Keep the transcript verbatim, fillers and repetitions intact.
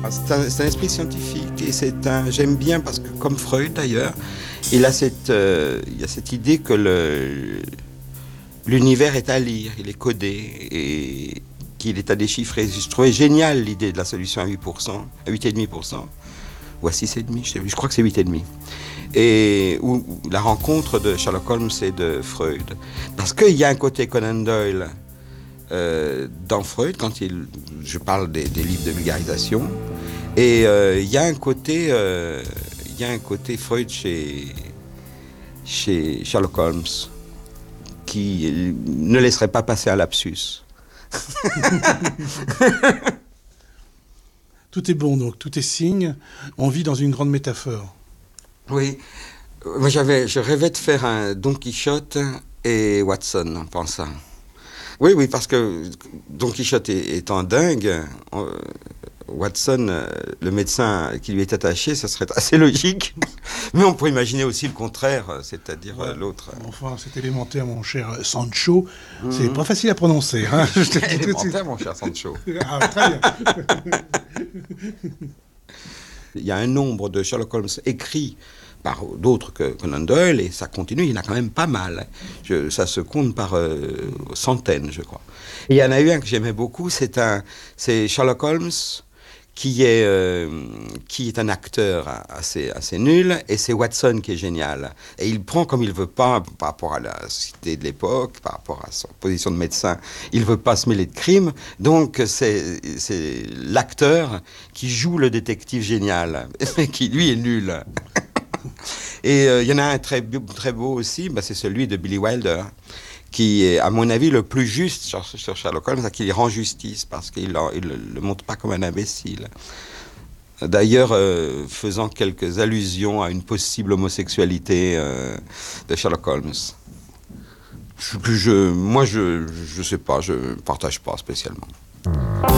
C'est un, c'est un esprit scientifique et c'est un. J'aime bien parce que, comme Freud d'ailleurs, il a cette, euh, il y a cette idée que le, l'univers est à lire, il est codé et qu'il est à déchiffrer. Je trouvais génial l'idée de la solution à huit pour cent, à huit virgule cinq pour cent, ou à six virgule cinq pour cent, je crois que c'est huit virgule cinq pour cent. Et où, où la rencontre de Sherlock Holmes et de Freud. Parce qu'il y a un côté Conan Doyle euh, dans Freud, quand il, je parle des, des livres de vulgarisation, et euh, il y a un côté, euh, il y a un côté Freud chez, chez Sherlock Holmes qui ne laisserait pas passer un lapsus. Tout est bon, donc tout est signe. On vit dans une grande métaphore. Oui, moi j'avais, je rêvais de faire un Don Quichotte et Watson en pensant. Oui, oui, parce que Don Quichotte étant dingue, on, Watson, le médecin qui lui est attaché, ça serait assez logique. Mais on pourrait imaginer aussi le contraire, c'est-à-dire ouais, l'autre. Enfin, c'est élémentaire, mon cher Sancho. Mmh. C'est pas facile à prononcer. Hein. C'est élémentaire, mon cher Sancho. Ah, très bien. Il y a un nombre de Sherlock Holmes écrits par d'autres que Conan Doyle, et ça continue, il y en a quand même pas mal. Je, ça se compte par euh, centaines, je crois. Et il y en a eu un que j'aimais beaucoup, c'est, un, c'est Sherlock Holmes, qui est, euh, qui est un acteur assez, assez nul, et c'est Watson qui est génial. Et il prend comme il veut pas, par rapport à la société de l'époque, par rapport à son position de médecin, il veut pas se mêler de crime, donc c'est, c'est l'acteur qui joue le détective génial, mais qui lui est nul. Et il euh, y en a un très, très beau aussi, bah, c'est celui de Billy Wilder, qui est, à mon avis, le plus juste sur, sur Sherlock Holmes, qui rend justice, parce qu'il ne le montre pas comme un imbécile. D'ailleurs, euh, faisant quelques allusions à une possible homosexualité euh, de Sherlock Holmes. Je, je, moi, je ne sais pas, je ne partage pas spécialement.